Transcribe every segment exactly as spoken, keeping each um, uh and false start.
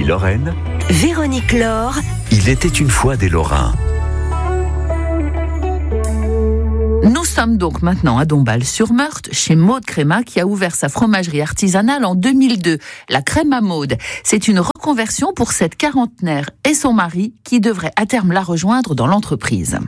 Lorraine, Véronique Laure. il était une fois des Lorrains. Nous sommes donc maintenant à Dombasle-sur-Meurthe, chez Maud Créma, qui a ouvert sa fromagerie artisanale en deux mille deux. La crème à Maud. C'est une reconversion pour cette quarantenaire et son mari, qui devraient à terme la rejoindre dans l'entreprise.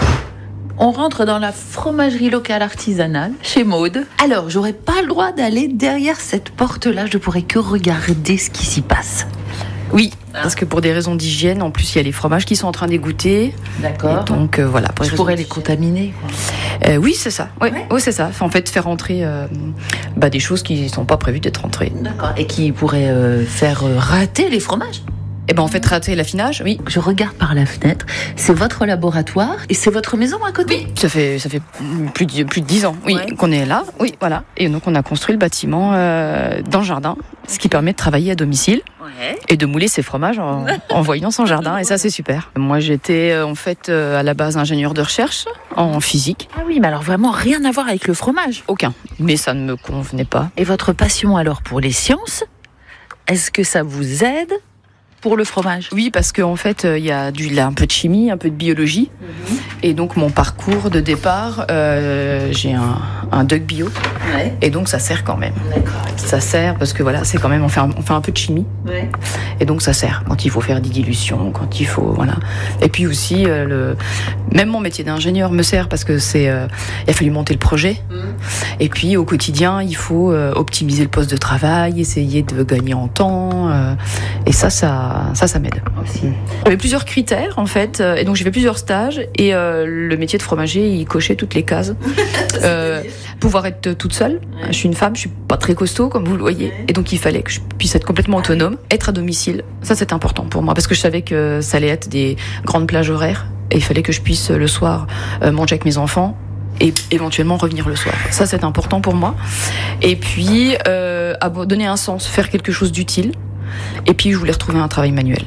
On rentre dans la fromagerie locale artisanale, chez Maud. Alors, j'aurais pas le droit d'aller derrière cette porte-là, je pourrais que regarder ce qui s'y passe. Oui, parce que pour des raisons d'hygiène, en plus il y a les fromages qui sont en train d'égoutter. D'accord. Et donc euh, voilà. Pour Je pourrais les contaminer, quoi. Euh, oui, c'est ça. Oui, Ouais. oui, c'est ça. En fait, faire entrer euh, bah, des choses qui ne sont pas prévues d'être entrées. D'accord. Et qui pourraient euh, faire euh, rater les fromages. Et ben en fait, rater l'affinage, oui. Je regarde par la fenêtre, c'est votre laboratoire et c'est votre maison à côté. Ça fait ça fait plus de plus de dix ans, oui, Ouais. qu'on est là. Oui, voilà. Et donc on a construit le bâtiment euh, dans le jardin, ce qui permet de travailler à domicile. Ouais. Et de mouler ses fromages en, en voyant son jardin, et ça c'est super. Moi j'étais euh, en fait euh, à la base ingénieur de recherche en physique. Ah oui, mais alors vraiment rien à voir avec le fromage. Aucun. Mais ça ne me convenait pas. Et votre passion alors pour les sciences, est-ce que ça vous aide pour le fromage? Oui, parce qu'en fait il y a du, là, un peu de chimie, un peu de biologie. Mm-hmm. Et donc mon parcours de départ, euh, j'ai un, un doc bio. Ouais. Et donc ça sert quand même. D'accord. Ça sert parce que voilà, c'est quand même, on fait un, on fait un peu de chimie. Ouais. Et donc ça sert quand il faut faire des dilutions, quand il faut, voilà. Et puis aussi, euh, le, même mon métier d'ingénieur me sert parce que c'est, euh, il a fallu monter le projet. Mmh. Et puis au quotidien, il faut euh, optimiser le poste de travail, essayer de gagner en temps. Euh, et ça, ça, ça, ça m'aide. Aussi. Il y avait plusieurs critères en fait, et donc j'ai fait plusieurs stages. Et euh, le métier de fromager, il cochait toutes les cases. euh, pouvoir être toute seule. Ouais. Je suis une femme, je suis pas très costaud comme vous le voyez, ouais. Et donc il fallait que je puisse être complètement autonome, être à domicile. Ça c'est important pour moi parce que je savais que ça allait être des grandes plages horaires et il fallait que je puisse le soir euh, manger avec mes enfants et éventuellement revenir le soir. Ça c'est important pour moi. Et puis euh, donner un sens, faire quelque chose d'utile. Et puis je voulais retrouver un travail manuel.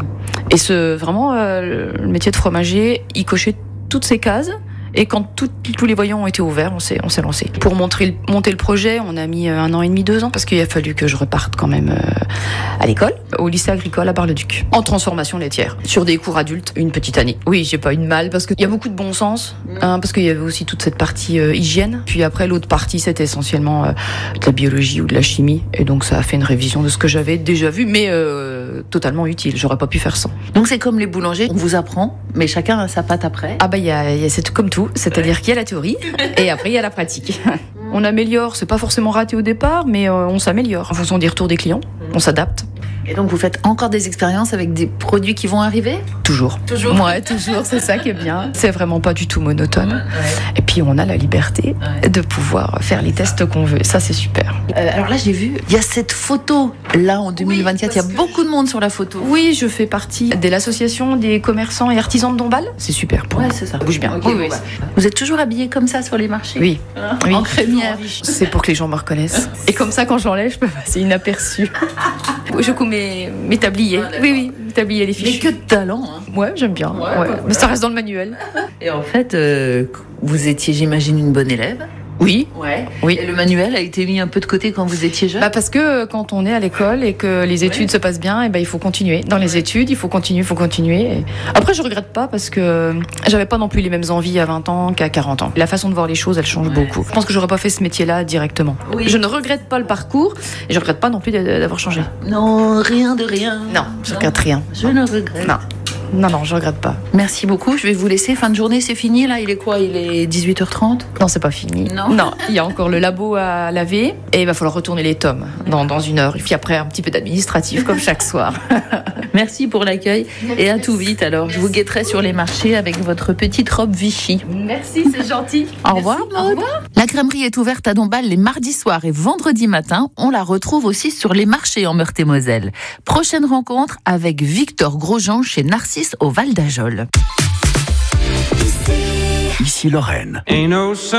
Et ce vraiment euh, le métier de fromager, il cochait toutes ces cases. Et quand tout, tous les voyants ont été ouverts, on s'est, on s'est lancé. Pour montrer, monter le projet, on a mis un an et demi, deux ans, parce qu'il a fallu que je reparte quand même euh, à l'école, au lycée agricole à Bar-le-Duc, en transformation laitière, sur des cours adultes, une petite année. Oui, j'ai pas eu de mal, parce qu'il y a beaucoup de bon sens, hein, parce qu'il y avait aussi toute cette partie euh, hygiène. Puis après, l'autre partie, c'était essentiellement euh, de la biologie ou de la chimie. Et donc, ça a fait une révision de ce que j'avais déjà vu, mais euh, totalement utile. J'aurais pas pu faire sans. Donc, c'est comme les boulangers, on vous apprend, mais chacun a sa patte après. Ah bah, il y a, y a c'est comme tout. C'est-à-dire qu'il y a la théorie et après il y a la pratique. On améliore, c'est pas forcément raté au départ, mais on s'améliore en fonction des retours des clients, on s'adapte. Et donc vous faites encore des expériences avec des produits qui vont arriver ? Toujours. Toujours. Ouais, toujours, c'est ça qui est bien. C'est vraiment pas du tout monotone. Ouais. Et puis on a la liberté ouais. de pouvoir faire les tests qu'on veut. Ça c'est super. Euh, alors là j'ai vu, il y a cette photo là en deux mille vingt-quatre, oui, il y a beaucoup de monde sur la photo. Oui, je fais partie de l'association des commerçants et artisans de Dombasle. C'est super pour ouais, moi. c'est ça. Ça bouge bien. Okay, oui, oui. Bah. Vous êtes toujours habillée comme ça sur les marchés ? Oui. Hein oui. En crémière. C'est pour que les gens me reconnaissent. Et comme ça quand j'enlève, je peux passer inaperçu. Je couds mes, mes tabliers. Ah, oui, oui, mes tabliers, les fiches. Mais que de talent, hein. Ouais, j'aime bien. Ouais, ouais. Ouais. Mais ça reste dans le manuel. Et en fait, euh, vous étiez, j'imagine, une bonne élève. Oui. Ouais. Oui. Et le manuel a été mis un peu de côté quand vous étiez jeune ? Bah parce que quand on est à l'école et que les études ouais. se passent bien, et ben il faut continuer. Dans les ouais. études, il faut continuer, il faut continuer. Et... Après, je regrette pas parce que j'avais pas non plus les mêmes envies à vingt ans qu'à quarante ans. La façon de voir les choses, elle change ouais. beaucoup. Je pense que j'aurais pas fait ce métier-là directement. Oui. Je ne regrette pas le parcours et je regrette pas non plus d'avoir changé. Non, rien de rien. Non, je non. regrette rien. Je ne regrette. Non. Non, non, je regrette pas. Merci beaucoup. Je vais vous laisser. Fin de journée, c'est fini là. Il est quoi ? Il est dix-huit heures trente ? Non, c'est pas fini. Non. Non, il y a encore le labo à laver et il va falloir retourner les tomes dans, dans une heure. Et puis après, un petit peu d'administratif comme chaque soir. Merci pour l'accueil et à tout vite. Alors, je vous guetterai sur les marchés avec votre petite robe Vichy. Merci, c'est gentil. Au revoir, Maud. Au revoir. La crèmerie est ouverte à Dombasle les mardis soirs et vendredis matin. On la retrouve aussi sur les marchés en Meurthe-et-Moselle. Prochaine rencontre avec Victor Grosjean chez Narcisse au Val d'Ajol. Ici Lorraine.